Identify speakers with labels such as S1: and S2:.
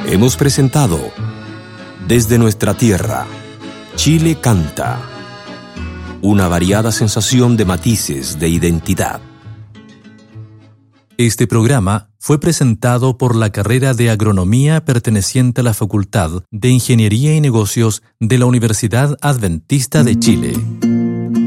S1: Hemos presentado Desde nuestra tierra, Chile canta. Una variada sensación de matices de identidad.
S2: Este programa fue presentado por la carrera de Agronomía perteneciente a la Facultad de Ingeniería y Negocios de la Universidad Adventista de Chile.